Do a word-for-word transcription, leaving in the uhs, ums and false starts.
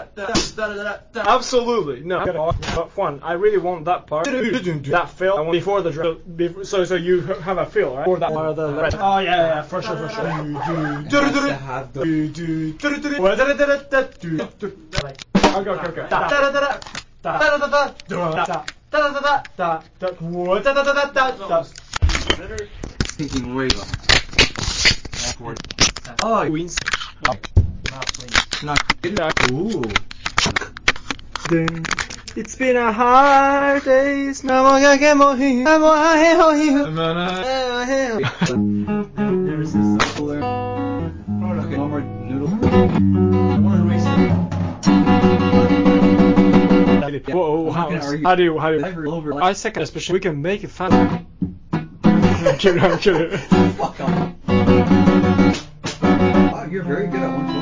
Absolutely no. Juan, I really want that part. That fill before the drum. Before, so so you have a fill, right? For that part of the rest. Oh yeah, yeah, for sure, for sure. Okay, okay, okay. Thinking way backward. Oh, wins. No. Ooh. It's been a hard day. There's this cooler. Okay, one more noodle. I want to erase it. Whoa, how, how do you, how do you, I second especially, we can make it fun. I'm kidding, I'm kidding. Fuck off. Wow, you're very good at one.